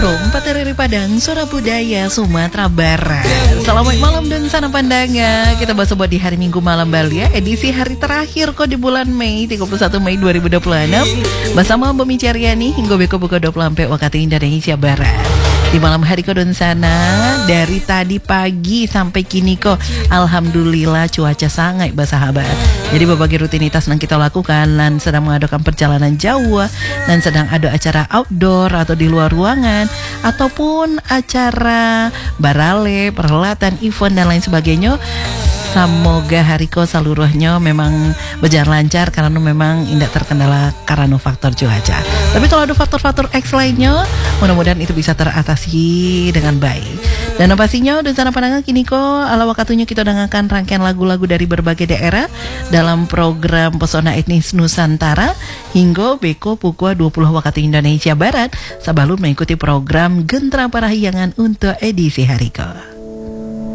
Pateri Padang, Suara Budaya, Sumatera Barat. Selamat malam dan sana pandangan. Kita bahas buat di hari Minggu malam Bali ya. Edisi hari terakhir kok di bulan Mei, 31 Mei 2026. Bersama Bumi Caryani hingga beko buka 24 waktu Indonesia Barat. Di malam hari kodon sana, dari tadi pagi sampai kini kok alhamdulillah cuaca sangat bersahabat. Jadi berbagai rutinitas yang kita lakukan dan sedang mengadakan perjalanan jauh dan sedang ada acara outdoor atau di luar ruangan ataupun acara barale, perhelatan, event dan lain sebagainya. Semoga hariko seluruhnya memang berjalan lancar karena memang tidak terkendala karena faktor cuaca. Tapi kalau ada faktor-faktor X lainnya, mudah-mudahan itu bisa teratasi dengan baik. Dan pastinya dan sana pandangan kini kok ala waktunya kita dengarkan rangkaian lagu-lagu dari berbagai daerah dalam program Pesona Etnis Nusantara hingga beko pukul 20 waktu Indonesia Barat sebelum mengikuti program Gentra Parahyangan untuk edisi hariko.